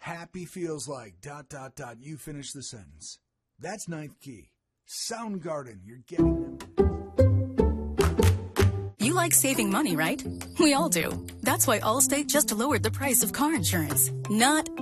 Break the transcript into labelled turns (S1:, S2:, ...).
S1: Happy feels like ... You finish the sentence. That's Ninth Key. Soundgarden, you're getting them.
S2: You like saving money, right? We all do. That's why Allstate just lowered the price of car insurance. Not